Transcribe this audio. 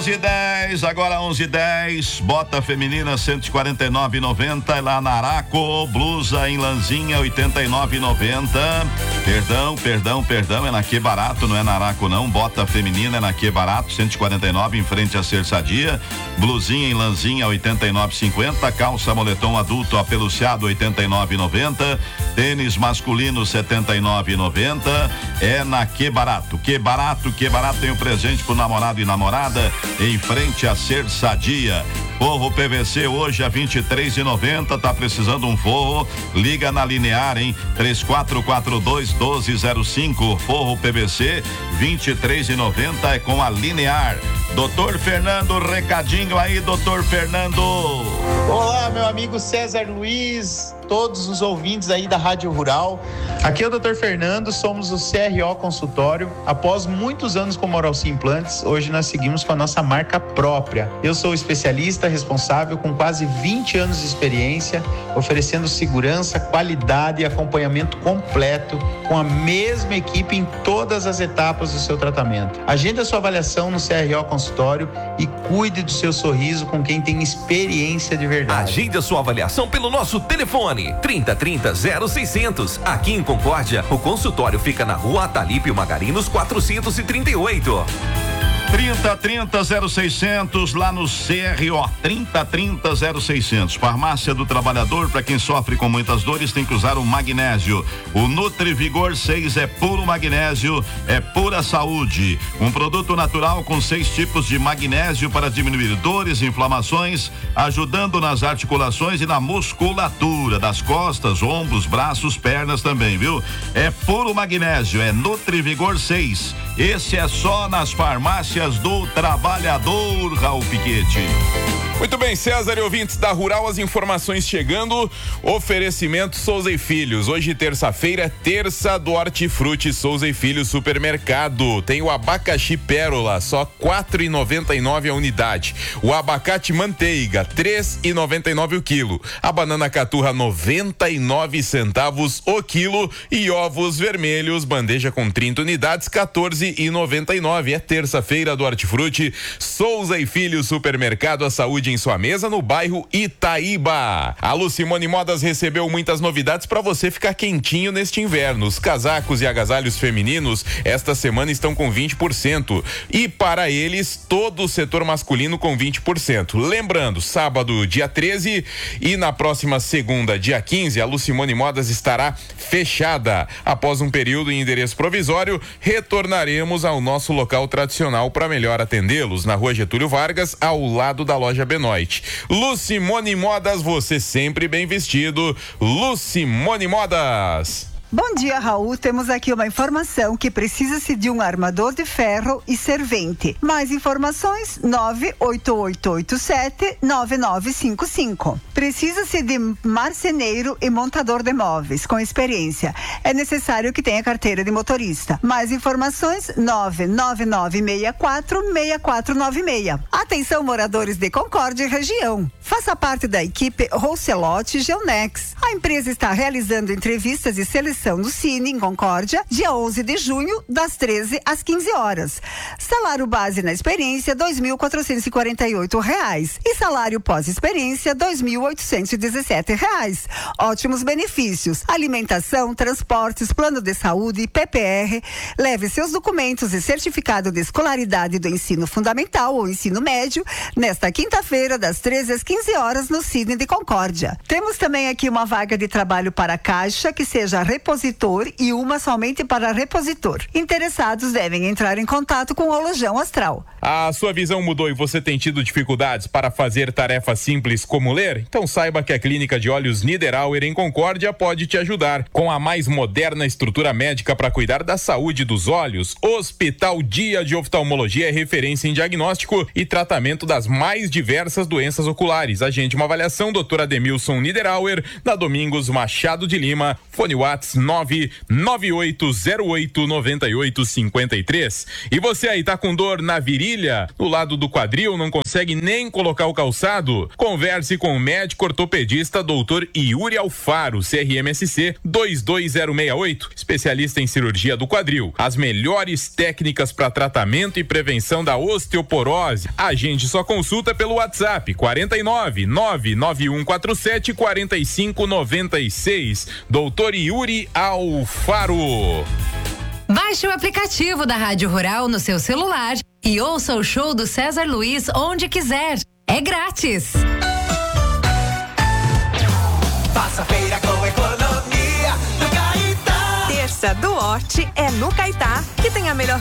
11:10, agora 11:10, bota feminina 149,90 lá na Araco, blusa em lãzinha 89,90. Perdão, é na Que Barato, não é na Araco não, bota feminina é na Que Barato, 149 em frente a Ser Sadia, blusinha em lãzinha 89,50, calça moletom adulto apeluciado 89,90, tênis masculino 79,90, é na Que Barato. Que Barato tem um presente pro namorado e namorada em frente a Ser Sadia. Forro PVC hoje a 23,90, tá precisando um forro? Liga na Linear, hein? 3442-1205. Forro PVC 23,90 é com a Linear. Doutor Fernando, recadinho aí, doutor Fernando. Olá, meu amigo César Luiz, todos os ouvintes aí da Rádio Rural. Aqui é o Dr. Fernando, somos o CRO Consultório. Após muitos anos com Moralci Implantes, hoje nós seguimos com a nossa marca própria. Eu sou especialista responsável com quase 20 anos de experiência, oferecendo segurança, qualidade e acompanhamento completo com a mesma equipe em todas as etapas do seu tratamento. Agende a sua avaliação no CRO Consultório e cuide do seu sorriso com quem tem experiência de verdade. Agende a sua avaliação pelo nosso telefone 3030-0600. Aqui em Concórdia, o consultório fica na Rua Atalípio Magarinos 438. 3030-0600 lá no CRO, 3030-0600. Farmácia do Trabalhador, para quem sofre com muitas dores, tem que usar o magnésio. O Nutri Vigor 6 é puro magnésio, é pura saúde. Um produto natural com 6 tipos de magnésio para diminuir dores, inflamações, ajudando nas articulações e na musculatura das costas, ombros, braços, pernas também, viu? É puro magnésio, é Nutri Vigor 6. Esse é só nas farmácias do Trabalhador, Raul Piquete. Muito bem, César e ouvintes da Rural, as informações chegando. Oferecimento Souza e Filhos. Hoje, terça-feira, terça do Hortifruti Souza e Filhos Supermercado. Tem o abacaxi pérola, só R$4,99 a unidade. O abacate manteiga, R$3,99 o quilo. A banana caturra, 99 centavos o quilo. E ovos vermelhos, bandeja com 30 unidades, R$14,99. É terça-feira do Hortifruti Souza e Filhos Supermercado. A saúde em sua mesa no bairro Itaíba. A Lucimone Modas recebeu muitas novidades para você ficar quentinho neste inverno. Os casacos e agasalhos femininos esta semana estão com 20% e para eles todo o setor masculino com 20%. Lembrando, sábado dia 13 e na próxima segunda dia 15 a Lucimone Modas estará fechada. Após um período em endereço provisório, retornaremos ao nosso local tradicional para melhor atendê-los na Rua Getúlio Vargas, ao lado da loja Benoit. Lucimone Modas, você sempre bem vestido. Lucimone Modas. Bom dia, Raul. Temos aqui uma informação que precisa-se de um armador de ferro e servente. Mais informações, 98887-9955. Precisa-se de marceneiro e montador de móveis com experiência. É necessário que tenha carteira de motorista. Mais informações, 99964-6496. Atenção, moradores de Concórdia e região. Faça parte da equipe Rousselote Geonex. A empresa está realizando entrevistas de seleção no Cine, em Concórdia, dia 11 de junho, das 13 às 15 horas. Salário base na experiência, R$2.448. E salário pós-experiência, R$2.817. Ótimos benefícios: alimentação, transportes, plano de saúde, PPR. Leve seus documentos e certificado de escolaridade do ensino fundamental ou ensino médio nesta quinta-feira, das 13 às 15 horas, no Cine de Concórdia. Temos também aqui uma vaga de trabalho para caixa, que seja repositor e uma somente para repositor. Interessados devem entrar em contato com o Lojão Astral. A sua visão mudou e você tem tido dificuldades para fazer tarefas simples como ler? Então saiba que a Clínica de Olhos Niederauer em Concórdia pode te ajudar. Com a mais moderna estrutura médica para cuidar da saúde dos olhos, Hospital Dia de Oftalmologia é referência em diagnóstico e tratamento das mais diversas doenças oculares. Agende uma avaliação, Dr. Ademilson Niederauer, na Domingos Machado de Lima. Fone Whats 998089853. E você aí tá com dor na virilha, do lado do quadril, não consegue nem colocar o calçado? Converse com o médico ortopedista Dr. Yuri Alfaro, CRMSC 22068, especialista em cirurgia do quadril. As melhores técnicas para tratamento e prevenção da osteoporose. Agende sua consulta pelo WhatsApp 49991474596. Dr. Yuri Alfaro. Baixe o aplicativo da Rádio Rural no seu celular e ouça o show do César Luiz onde quiser. É grátis. Faça feira com economia no Caetá. Terça do Horti é no Caetá, que tem a melhor